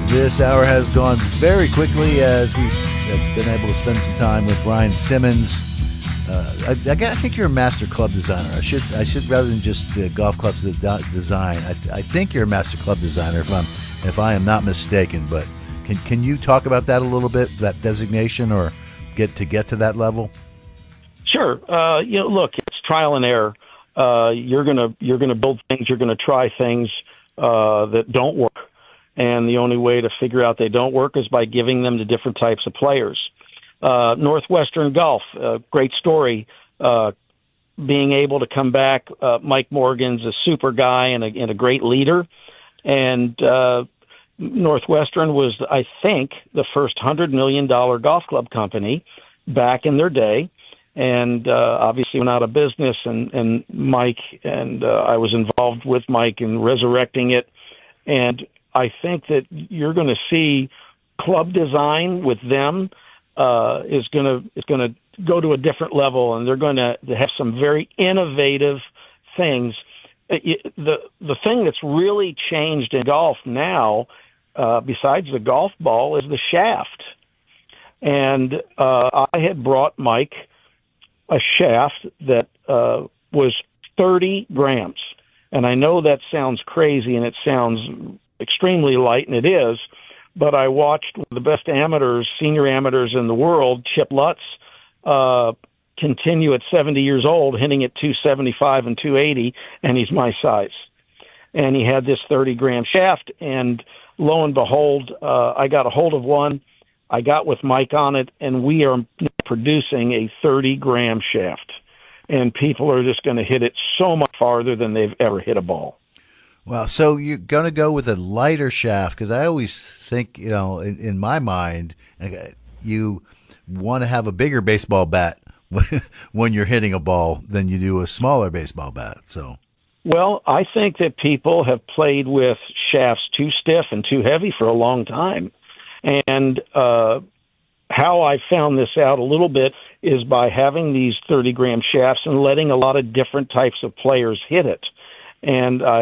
This hour has gone very quickly as we have been able to spend some time with Brian Simmons. I think you're a master club designer. I should rather than just golf clubs that design. I think you're a master club designer if I am not mistaken. But can you talk about that a little bit, that designation, or get to that level? Sure. Look, it's trial and error. You're gonna build things. You're gonna try things that don't work. And the only way to figure out they don't work is by giving them to different types of players. Northwestern Golf, great story. Being able to come back, Mike Morgan's a super guy and a great leader. And Northwestern was, I think, the first $100 million golf club company back in their day. And obviously went out of business. And Mike and I was involved with Mike in resurrecting it. And I think that you're going to see club design with them is going to go to a different level, and they're going to have some very innovative things. The thing that's really changed in golf now, besides the golf ball, is the shaft. And I had brought Mike a shaft that was 30 grams. And I know that sounds crazy and it sounds extremely light, and it is, but I watched one of the best amateurs, senior amateurs in the world, Chip Lutz, continue at 70 years old, hitting at 275 and 280, and he's my size. And he had this 30-gram shaft, and lo and behold, I got a hold of one. I got with Mike on it, and we are producing a 30-gram shaft. And people are just going to hit it so much farther than they've ever hit a ball. Wow. So you're going to go with a lighter shaft, because I always think, in my mind, you want to have a bigger baseball bat when you're hitting a ball than you do a smaller baseball bat. So, well, I think that people have played with shafts too stiff and too heavy for a long time. And how I found this out a little bit is by having these 30-gram shafts and letting a lot of different types of players hit it. And I